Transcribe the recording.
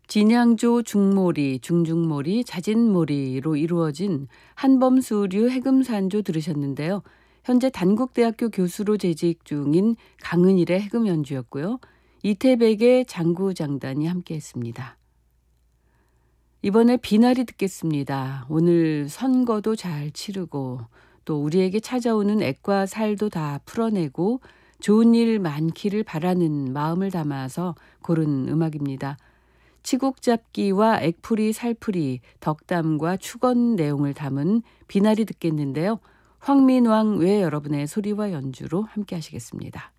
진양조 중모리, 중중모리, 자진모리로 이루어진 한범수류 해금산조 들으셨는데요. 현재 단국대학교 교수로 재직 중인 강은일의 해금 연주였고요. 이태백의 장구장단이 함께했습니다. 이번에 비나리 듣겠습니다. 오늘 선거도 잘 치르고 또 우리에게 찾아오는 액과 살도 다 풀어내고 좋은 일 많기를 바라는 마음을 담아서 고른 음악입니다. 치국잡기와 액풀이, 살풀이, 덕담과 축언 내용을 담은 비나리 듣겠는데요. 황민왕 외 여러분의 소리와 연주로 함께 하시겠습니다.